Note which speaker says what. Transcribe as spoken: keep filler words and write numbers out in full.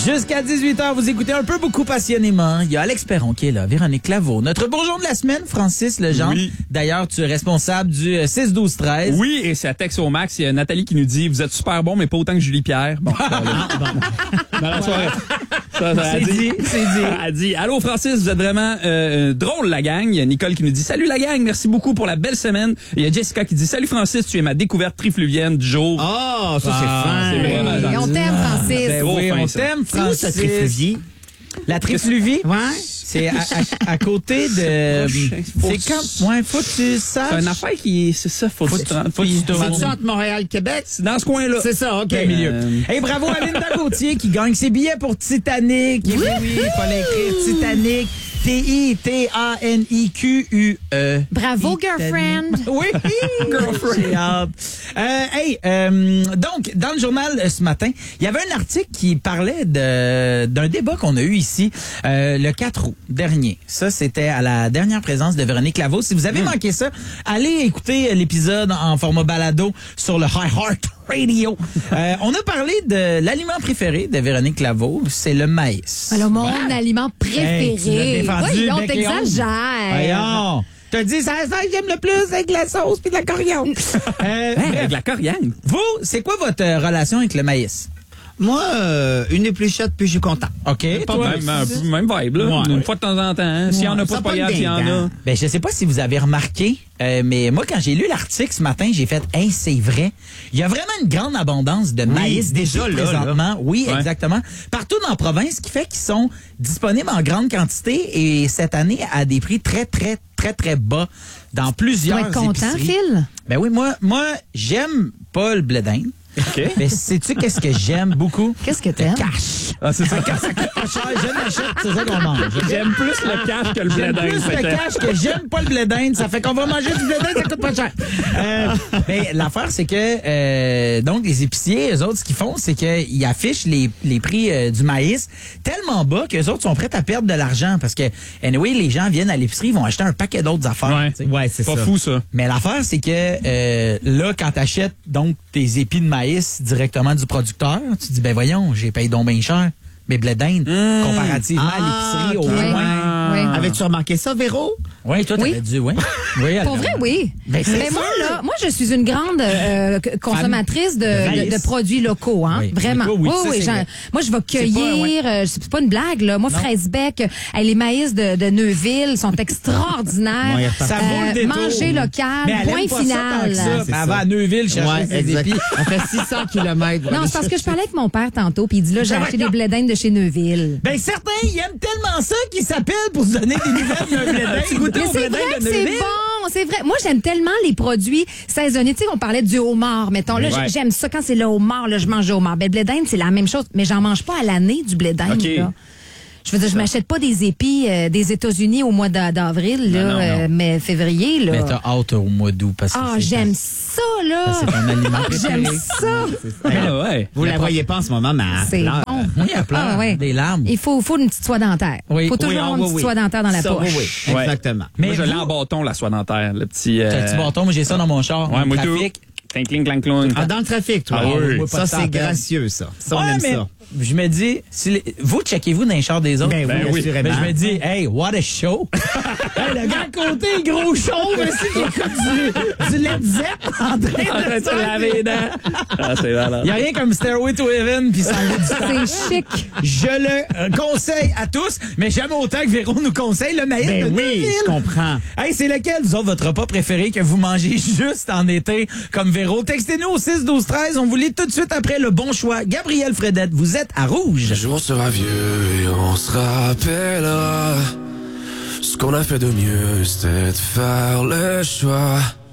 Speaker 1: Jusqu'à dix-huit heures, vous écoutez un peu beaucoup passionnément. Il y a Alex Perron qui est là, Véronique Claveau. Notre bourgeon de la semaine, Francis Legendre.
Speaker 2: Oui.
Speaker 1: D'ailleurs, tu es responsable du six douze treize.
Speaker 2: Oui, et c'est à texte au max. Il y a Nathalie qui nous dit « Vous êtes super bon, mais pas autant que Julie Pierre. » Bon, bon, dans la soirée. Ça, ça,
Speaker 1: C'est dit, c'est dit.
Speaker 2: Elle dit « Allô Francis, vous êtes vraiment euh, drôle la gang. » Il y a Nicole qui nous dit « Salut la gang, merci beaucoup pour la belle semaine. » Et il y a Jessica qui dit « Salut Francis, tu es ma découverte trifluvienne du jour. »
Speaker 3: Oh, ça,
Speaker 2: Ah,
Speaker 3: c'est fin.
Speaker 2: c'est vraiment
Speaker 4: Et
Speaker 2: gentil.
Speaker 4: on t'aime, Francis.
Speaker 1: Ben
Speaker 2: Trop
Speaker 1: oui,
Speaker 2: fin,
Speaker 1: on
Speaker 2: ça.
Speaker 1: t'aime,
Speaker 3: C'est où
Speaker 1: Francis.
Speaker 3: ça, Trifluvier?
Speaker 1: La Trifluvie?
Speaker 3: Ouais.
Speaker 1: C'est à, à, à côté de...
Speaker 2: Faut-
Speaker 1: C'est quand... Ouais, faut que tu saches.
Speaker 2: C'est une affaire qui... C'est ça, faut,
Speaker 1: Faut
Speaker 2: que
Speaker 1: que
Speaker 2: tu te rendes-
Speaker 1: faut que tu te
Speaker 2: faut-
Speaker 1: rendes-
Speaker 3: C'est-tu entre Montréal et Québec?
Speaker 2: C'est dans ce coin-là.
Speaker 3: C'est ça, OK.
Speaker 1: Au milieu.
Speaker 2: Euh,
Speaker 1: Hey, bravo à Linda Gauthier qui gagne ses billets pour Titanic. Oui, oui, il fallait écrire Titanic. T I T A N I Q U E.
Speaker 4: Bravo,
Speaker 1: Titanic.
Speaker 4: girlfriend.
Speaker 1: Oui, girlfriend. J'ai hâte. Euh, hey, euh, donc, dans le journal euh, ce matin, il y avait un article qui parlait de d'un débat qu'on a eu ici euh, le quatre août dernier. Ça, c'était à la dernière présence de Véronique Claveau. Si vous avez
Speaker 2: Mm.
Speaker 1: manqué ça, allez écouter l'épisode en format balado sur le iHeart Radio. Euh, on a parlé de l'aliment préféré de Véronique Claveau, c'est le maïs.
Speaker 4: Alors, mon aliment
Speaker 1: Hey, tu l'as
Speaker 4: préféré.
Speaker 1: défendu,
Speaker 4: Voyons,
Speaker 1: bec et ongle.
Speaker 4: t'exagères.
Speaker 1: Voyons. T'as dit, ça, ça j'aime le plus avec de la sauce puis de la coriandre. euh, bref,
Speaker 2: Avec de la coriandre.
Speaker 1: vous, c'est quoi votre euh, relation avec le maïs?
Speaker 3: Moi, euh, une épluchette, puis je suis content.
Speaker 1: OK.
Speaker 2: Pas
Speaker 1: toi?
Speaker 2: même, un peu- même vibe, là.
Speaker 3: Ouais.
Speaker 2: Une fois de temps en temps. Hein. S'il y en a
Speaker 3: Ouais.
Speaker 2: pas,
Speaker 3: Ça
Speaker 2: c'est pas
Speaker 3: pogne
Speaker 2: grave,
Speaker 3: des
Speaker 2: s'il y en a.
Speaker 3: dents.
Speaker 1: Ben, je sais pas si vous avez remarqué, euh, mais moi, quand j'ai lu l'article ce matin, j'ai fait, hey, c'est vrai. Il y a vraiment une grande abondance de maïs
Speaker 3: déjà
Speaker 1: d'été
Speaker 3: là,
Speaker 1: présentement. Oui,
Speaker 2: Ouais.
Speaker 1: exactement. Partout dans la province, ce qui fait qu'ils sont disponibles en grande quantité et cette année à des prix très, très, très, très bas dans
Speaker 4: Tu
Speaker 1: plusieurs
Speaker 4: dois être content,
Speaker 1: épiceries.
Speaker 4: Phil.
Speaker 1: Ben oui, moi, moi, j'aime pas le blé d'Inde.
Speaker 2: OK.
Speaker 1: Mais sais-tu qu'est-ce que j'aime beaucoup?
Speaker 4: Qu'est-ce que t'aimes?
Speaker 1: Cash.
Speaker 2: Ah, c'est ça.
Speaker 1: Quand ça coûte pas cher, je l'achète, c'est ça qu'on mange.
Speaker 2: J'aime plus le cash que le blé
Speaker 1: J'aime
Speaker 2: d'Inde.
Speaker 1: plus
Speaker 2: fait
Speaker 1: le
Speaker 2: que-
Speaker 1: cash que j'aime pas le blé d'Inde. Ça fait qu'on va manger du blé d'Inde, ça coûte pas cher. Euh, mais l'affaire, c'est que euh, donc les épiciers, eux autres, ce qu'ils font, c'est qu'ils affichent les, les prix euh, du maïs tellement bas qu'eux autres sont prêts à perdre de l'argent parce que, anyway, les gens viennent à l'épicerie, ils vont acheter un paquet d'autres affaires.
Speaker 2: Ouais.
Speaker 1: tu sais.
Speaker 3: Ouais, c'est
Speaker 2: Pas
Speaker 3: ça.
Speaker 2: fou, ça.
Speaker 1: Mais l'affaire, c'est que euh, là, quand tu achètes donc tes épis de maïs directement du producteur, tu dis, ben voyons, j'ai payé donc bien cher. Mais blé d'Inde, comparativement
Speaker 3: Ah,
Speaker 1: à l'épicerie, au
Speaker 3: ok.
Speaker 1: moins.
Speaker 4: Oui.
Speaker 3: Avais-tu remarqué ça, Véro?
Speaker 1: Oui, toi,
Speaker 4: Oui.
Speaker 1: t'avais dû, oui. oui
Speaker 4: Pour vrai, oui.
Speaker 1: Ben, c'est
Speaker 4: Mais
Speaker 1: sûr.
Speaker 4: moi, là, moi, je suis une grande euh, c- consommatrice de,
Speaker 1: de maïs.
Speaker 4: de, de produits locaux, hein.
Speaker 1: Oui.
Speaker 4: Vraiment.
Speaker 1: Oui, oui, ça, c'est
Speaker 4: j'en-
Speaker 1: vrai.
Speaker 4: moi, je vais
Speaker 1: C'est pas,
Speaker 4: cueillir.
Speaker 1: ouais.
Speaker 4: euh, c'est pas une blague, là. Moi,
Speaker 1: Non.
Speaker 4: Fraisbec, euh, les maïs de, de Neuville sont extraordinaires.
Speaker 3: Ouais,
Speaker 1: Ça vaut le détour.
Speaker 4: Manger local,
Speaker 1: Mais elle
Speaker 4: point
Speaker 1: aime pas ça tant
Speaker 4: final.
Speaker 1: que ça.
Speaker 3: C'est
Speaker 1: Mais
Speaker 3: ça.
Speaker 1: elle va à Neuville chercher
Speaker 3: Ouais,
Speaker 1: ses
Speaker 3: exact.
Speaker 1: épis.
Speaker 3: On fait six cents kilomètres.
Speaker 4: Non, c'est parce que je parlais avec mon père tantôt, puis il dit là, j'ai
Speaker 1: Ben
Speaker 4: acheté des
Speaker 1: voyons.
Speaker 4: blé d'Inde de chez Neuville.
Speaker 1: Ben certains, ils aiment tellement ça qu'ils s'appellent pour se donner des nouvelles d'un blé d'Inde. Goûté
Speaker 4: Mais
Speaker 1: au blé
Speaker 4: c'est vrai
Speaker 1: d'Inde
Speaker 4: que
Speaker 1: de
Speaker 4: c'est
Speaker 1: Neuville.
Speaker 4: bon, c'est vrai. Moi, j'aime tellement les produits saisonniers. Tu sais, on parlait du homard, mettons. Là,
Speaker 2: Ouais.
Speaker 4: j'aime ça quand c'est le homard. Là, je mange du homard. Ben, le blé d'Inde, c'est la même chose, mais j'en mange pas à l'année du blé d'Inde.
Speaker 2: OK.
Speaker 4: Là. Je veux dire, je m'achète pas des épis euh, des États-Unis au mois d'a- d'avril, là,
Speaker 2: Non, non,
Speaker 4: euh, mais février, là.
Speaker 1: Mais t'as hâte au mois d'août parce que
Speaker 4: Ah,
Speaker 1: c'est-
Speaker 4: j'aime ça, là.
Speaker 1: c'est ton aliment préféré.
Speaker 4: J'aime ça.
Speaker 2: Ah, ouais.
Speaker 3: Vous la voyez pas en ce moment, mais elle
Speaker 4: C'est
Speaker 3: pleure.
Speaker 4: bon.
Speaker 1: Oui, elle pleure.
Speaker 4: Ah, ouais.
Speaker 1: Des larmes.
Speaker 4: Il faut, faut une petite soie dentaire.
Speaker 1: Oui.
Speaker 4: faut toujours
Speaker 3: Oui,
Speaker 4: avoir
Speaker 3: ah,
Speaker 4: une
Speaker 3: oui,
Speaker 4: petite
Speaker 3: oui.
Speaker 4: soie dentaire dans la
Speaker 3: Ça,
Speaker 4: poche.
Speaker 3: oui, oui,
Speaker 2: Ouais.
Speaker 3: exactement.
Speaker 1: Mais
Speaker 2: Moi, je l'ai
Speaker 1: vous-
Speaker 2: en bâton, la soie dentaire. Le petit...
Speaker 1: T'as un
Speaker 2: euh,
Speaker 1: petit bâton, moi j'ai ça dans mon char.
Speaker 2: Ouais,
Speaker 1: Au
Speaker 2: moi tout.
Speaker 1: trafic.
Speaker 2: Cling, cling, clang, clang.
Speaker 3: Ah, dans le trafic, toi.
Speaker 2: Ah oui.
Speaker 1: Moi, pas de
Speaker 3: Ça,
Speaker 1: temps à
Speaker 3: c'est
Speaker 1: perdre.
Speaker 3: gracieux, ça. Ça, on
Speaker 1: Ouais,
Speaker 3: aime
Speaker 1: mais
Speaker 3: ça.
Speaker 1: je me dis, si les- vous checkez-vous dans les chars des autres?
Speaker 3: Ben oui,
Speaker 2: Ben oui.
Speaker 3: assurément.
Speaker 1: Mais je me dis, hey, what a show! Hey, le gars à côté, gros show, aussi, qui écoute du, du Led Zepp en train
Speaker 2: Arrête
Speaker 1: de
Speaker 2: de te laver les dents. Ah, c'est malade.
Speaker 1: Il n'y a rien comme Stairway to Heaven puis ça enlève du temps.
Speaker 4: C'est chic.
Speaker 1: Je le euh, conseille à tous, mais j'aime autant que Véro nous conseille le maïs de
Speaker 3: Ben oui,
Speaker 1: Neuville.
Speaker 3: je comprends.
Speaker 1: Hey, c'est lequel, vous autres, votre repas préféré que vous mangez juste en été, comme Véro? Textez-nous au six douze treize. On vous lit tout de suite après le bon choix. Gabriel Fredette, vous êtes à Rouge.
Speaker 5: Un jour on sera vieux et on se rappellera ce qu'on a fait de mieux, c'était de faire le choix